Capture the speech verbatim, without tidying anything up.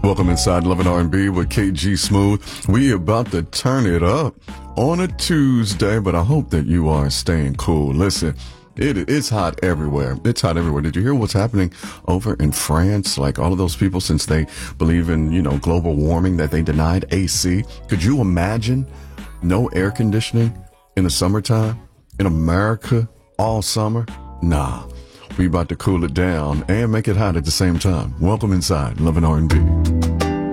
Welcome inside Love and R and B with K G Smooth. We about to turn it up on a Tuesday, but I hope that you are staying cool. Listen, it it's hot everywhere. It's hot everywhere. Did you hear what's happening over in France? Like all of those people, since they believe in, you know, global warming, that they denied A C. Could you imagine no air conditioning in the summertime in America all summer? Nah. We about to cool it down and make it hot at the same time. Welcome inside Love and R and B.